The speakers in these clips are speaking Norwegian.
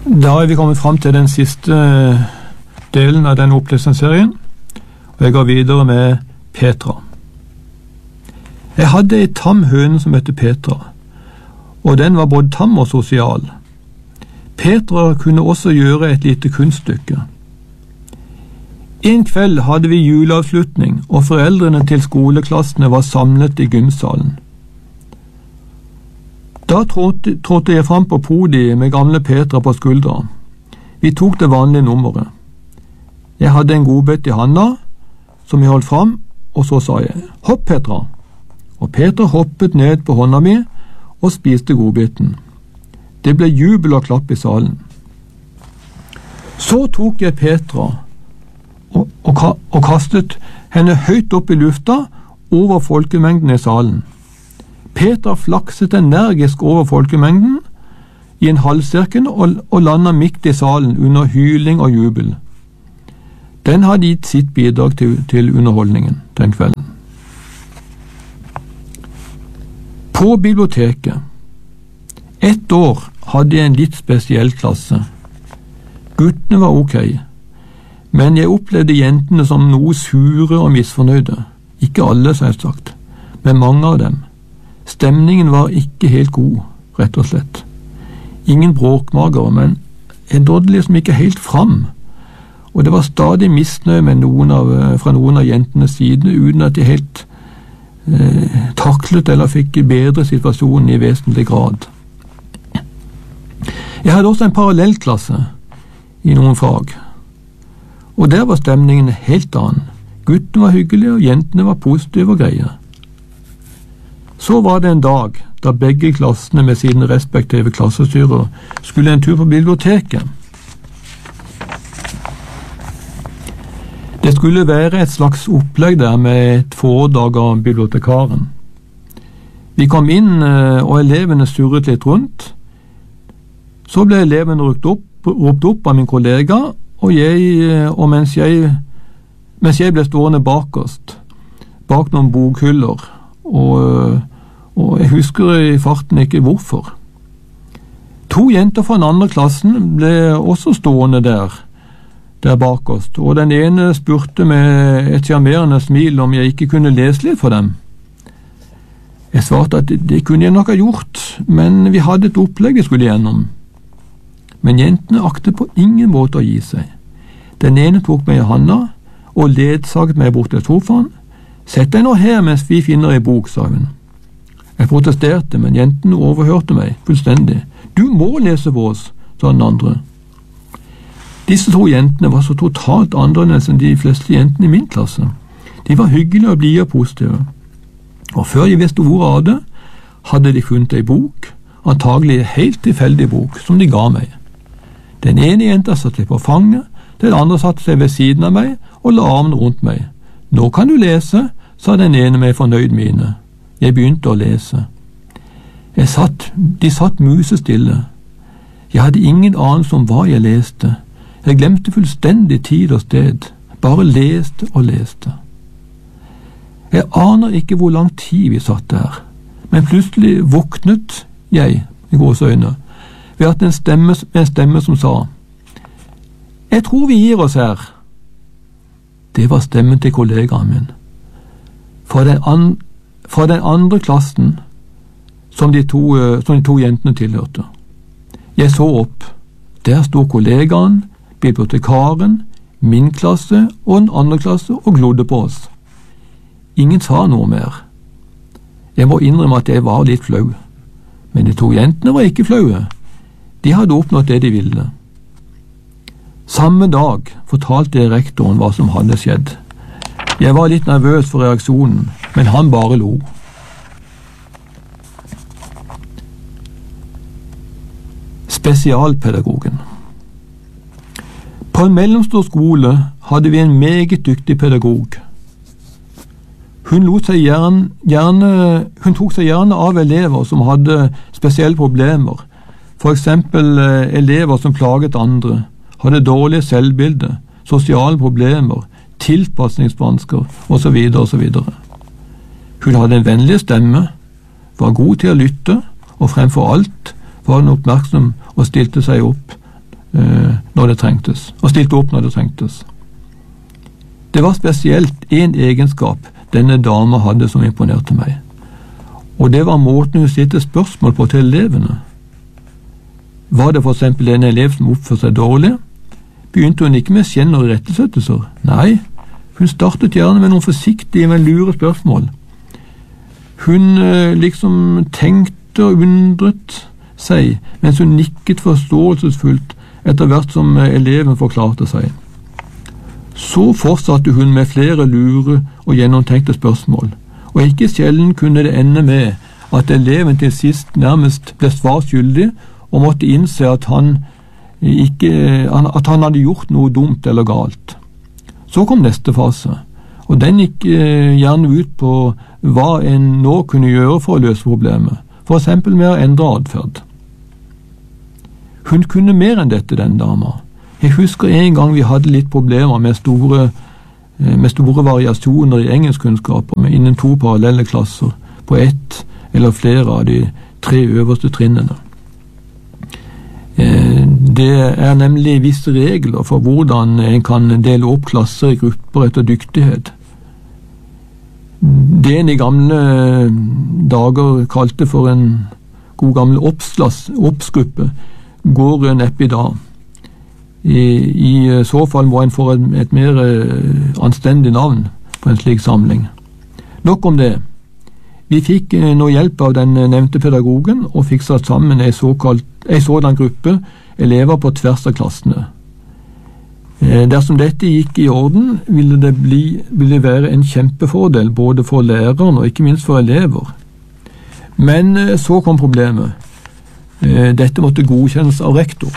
Da er vi kommet fram til den siste delen av denne opplesningsserien, og jeg går videre med Petra. Jeg hadde en tam høne som heter Petra, og den var både tam og sosial. Petra kunne også gjøre et lite kunststykke. En kveld hadde vi juleavslutning, og foreldrene til skoleklassene var samlet i gymsalen. Da trådte jeg fram på podiet med gamle Petra på skuldra. Vi tok det vanlige nummeret. Jeg hadde en godbit i handa, som jeg holdt fram, og så sa jeg, «Hopp, Petra!» Og Petra hoppet ned på hånda mi og spiste godbiten. Det ble jubel og klapp i salen. Så tok jeg Petra og kastet henne høyt opp i lufta over folkemengden i salen. Petra flakset energisk over folkemengden i en halvsirkel og landet midt i salen under hyling og jubel. Den hadde gitt sitt bidrag til underholdningen den kvelden. På biblioteket. Et år hadde jeg en litt spesiell klasse. Guttene var ok, men jeg opplevde jentene som noe sure og misfornøyde. Ikke alle, selvsagt, men mange av dem. Stemningen var ikke helt god, rett og slett. Ingen bråkmager, men jeg nådde liksom ikke helt fram. Og det var stadig misnøye med fra noen av jentenes side, uten at de helt taklet eller fikk bedre situasjonen i vesentlig grad. Jeg hadde også en parallellklasse i noen fag, og der var stemningen helt annen. Guttene var hyggelige, og jentene var positive og greie. Så var det en dag da begge klassene med sine respektive klassestyrer skulle en tur på biblioteket. Det skulle være et slags opplegg der med et foredrag av bibliotekaren. Vi kom inn, og elevene surret litt rundt. Så ble elevene ropt opp av min kollega, og mens jeg ble stående bakerst, bak noen bokhyller, og jeg husker i farten ikke hvorfor. 2 jenter fra den andre klassen ble også stående der bakerst, og den ene spurte med et sjarmerende smil om jeg ikke kunne lese litt for dem. Jeg svarte at det kunne jeg nok ha gjort, men vi hadde et opplegg vi skulle gjennom. Men jentene aktet på ingen måte å gi seg. Den ene tok meg i handa og ledsaget meg bort til sofaen. «Sett deg nå her mens vi finner en bok», sa hun. Jeg protesterte, men jentene overhørte meg fullstendig. «Du må lese for oss», sa den andre. Disse 2 jentene var så totalt annerledes enn de fleste jentene i min klasse. De var hyggelige og blide og positive. Og før jeg visste ordet av det, hadde de funnet en bok, antagelig en helt tilfeldig bok, som de ga meg. Den ene jenta satt litt på fanget, den andre satte seg ved siden av meg og la armen rundt meg. «Nå kan du lese», sa den ene med fornøyd mine. Jeg begynte å lese. De satt musestille. Jeg hadde ingen anelse om hva jeg leste. Jeg glemte fullstendig tid og sted, bare leste og leste. Jeg aner ikke hvor lang tid vi satt der, men plutselig våknet jeg, i gåseøyne, ved at en stemme som sa, «Jeg tror vi gir oss her». Det var stemmen til kollegaen min. Fra den andre klassen som de to jentene tilhørte. Jeg så opp. Der sto kollegaen, bibliotekaren, min klasse og en andre klasse og glodde på oss. Ingen sa noe mer. Jeg må innrømme at jeg var litt flau. Men de 2 jentene var ikke flaue. De hadde oppnådd det de ville. Samme dag fortalte jeg rektoren hva som hadde skjedd. Jeg var litt nervøs for reaksjonen, men han bare lo. Spesialpedagogen. På en mellomstor skole hadde vi en meget dyktig pedagog. Hun tok seg gjerne av elever som hadde spesielle problemer, for eksempel elever som plaget andre, hadde dårlig selvbilde, sosiale problemer, tilpasningsvansker osv. osv. Hun hadde en vennlig stemme, var god til å lytte, og fremfor alt var hun oppmerksom og stilte seg opp når det trengtes, og stilte opp når det trengtes. Det var spesielt en egenskap denne dama hadde som imponerte meg, og det var måten hun stilte spørsmål på til elevene. Var det for eksempel en elev som oppførte seg dårlig, begynte hun ikke med skjenn og rettelsettelser. Nei, hun startet gjerne med noen forsiktige, men lure spørsmål. Hun liksom tenkte og undret seg, mens hun nikket forståelsesfullt etter hvert som eleven forklarte seg. Så fortsatte hun med flere lure og gjennomtenkte spørsmål, og ikke sjelden kunne det ende med at eleven til sist nærmest ble svar skyldig og måtte innse at han hadde gjort noe dumt eller galt. Så kom neste fase, og den gikk gjerne ut på hva en nå kunne gjøre for å løse problemet, for eksempel med å endre atferd. Hun kunne mer enn dette, den dama. Jeg husker en gang vi hadde litt problemer med store variasjoner i engelskkunnskaper innen 2 parallelle klasser på ett eller flere av de 3 øverste trinnene. Det er nemlig visse regler for hvordan en kan dele opp klasser i grupper etter dyktighet. Det en i gamle dager kalte for en god gammel oppsgruppe, går neppe i dag. I så fall må en få et mer anstendig navn på en slik samling. Nok om det. Vi fikk nå hjelp av den nevnte pedagogen og fikk satt sammen en sådan gruppe elever på tvers av klassene. Dersom dette gikk i orden, ville det være en kjempefordel både for læreren og ikke minst for elever. Men så kom problemet. Dette måtte godkjennes av rektor.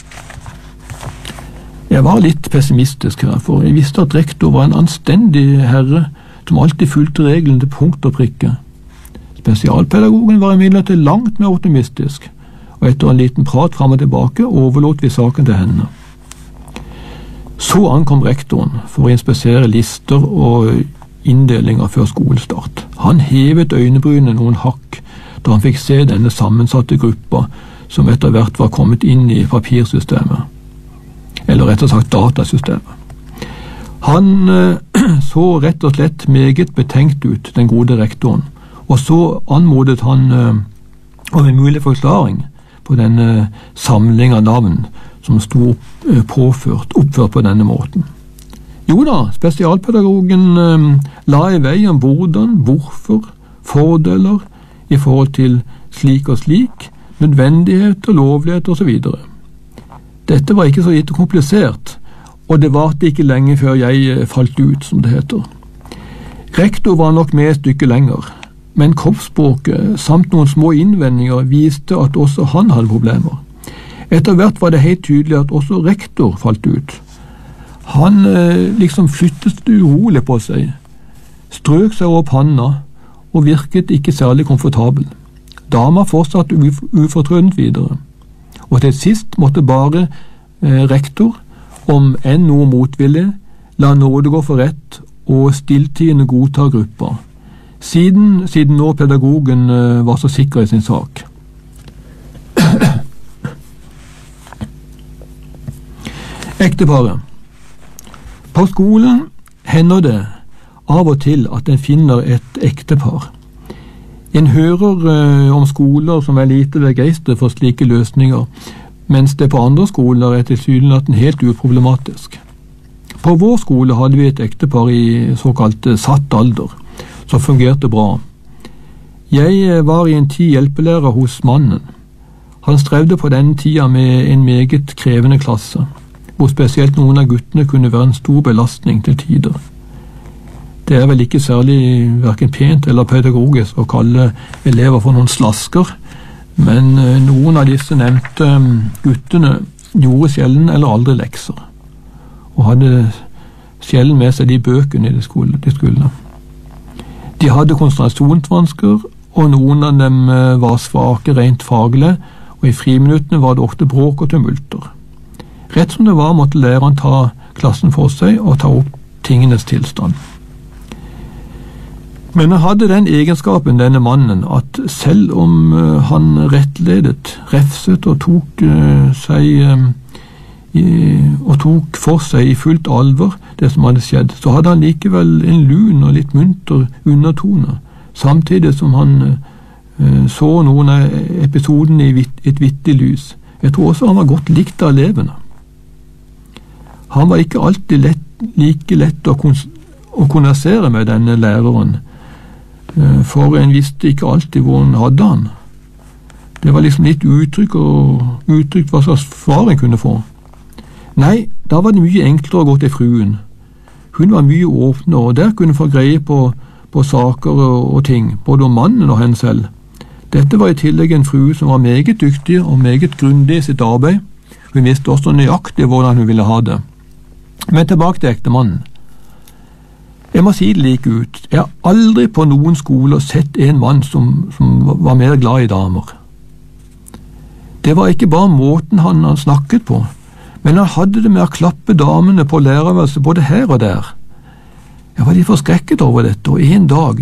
Jeg var litt pessimistisk her, for jeg visste at rektor var en anstendig herre som alltid fulgte reglene til punkt og prikke. Spesialpedagogen var imidlertid langt mer optimistisk, og etter en liten prat fram og tilbake overlot vi saken til henne. Så ankom rektoren for å inspisere lister og inndelinger før skolestart. Han hevet øynebrynene noen hakk da han fikk se denne sammensatte gruppa som etter hvert var kommet inn i papirsystemet, eller rett og slett datasystemet. Han så rett og slett meget betenkt ut, den gode rektoren, og så anmodet han om en mulig forklaring på denne samling av navn som sto oppført på denne måten. Jo da, spesialpedagogen la i vei om hvordan, hvorfor, fordeler i forhold til slik og slik, nødvendighet og lovlighet osv. Dette var ikke så lite komplisert, og det varte ikke lenge før jeg falt ut, som det heter. Rektor var nok med et stykke lenger, men kroppsspråket samt noen små innvendinger viste at også han hadde problemer. Etter hvert var det helt tydelig at også rektor falt ut. Han liksom flyttet urolig på seg, strøk seg over panna og virket ikke særlig komfortabel. Dama fortsatte ufortrødent videre, og til sist måtte bare rektor, om enn noe motvillig, la nåde gå for rett og stilltiende godta gruppa, siden nå pedagogen var så sikker i sin sak. Ekteparet. På skolen hender det av og til at en finner et ektepar. En hører om skoler som er lite begeistret for slike løsninger, mens det på andre skoler er tilsynelatende helt uproblematisk. På vår skole hadde vi et ektepar i såkalt satt alder, som fungerte bra. Jeg var i en tid hjelpelærer hos mannen. Han strevde på denne tida med en meget krevende klasse, hvor spesielt noen av guttene kunne være en stor belastning til tider. Det er vel ikke særlig hverken pent eller pedagogisk å kalle elever for noen slasker, men noen av disse nevnte guttene gjorde sjelden eller aldri lekser, og hadde sjelden med seg de bøkene de skulle. De hadde konsentrasjonsvansker, og noen av dem var svake rent faglig, og i friminuttene var det ofte bråk og tumulter. Rett som det var, måtte læreren ta klassen for seg og ta opp tingenes tilstand. Men han hadde den egenskapen, denne mannen, at selv om han rettledet, refset og tok seg og tok for seg i fullt alvor det som hadde skjedd, så hadde han likevel en lun og litt munter undertone, samtidig som han så noen av episodene i et vittig lys. Jeg tror også han var godt likt av elevene. Han var ikke alltid like lett å konversere med denne læreren, for en visste ikke alltid hvor en hadde han. Det var liksom litt utrygt hva slags svar en kunne få. Nei, da var det mye enklere å gå til fruen. Hun var mye åpnere, og der kunne få greie på saker og ting, både om mannen og henne selv. Dette var i tillegg en frue som var meget dyktig og meget grundig i sitt arbeid. Hun visste også nøyaktig hvordan hun ville ha det. Men tilbake til ektemannen. Jeg må si det like ut. Jeg har aldri på noen skoler sett en mann som var mer glad i damer. Det var ikke bare måten han snakket på, men han hadde det med å klappe damene på lærerværelset både her og der. Jeg var litt forskrekket over dette, og en dag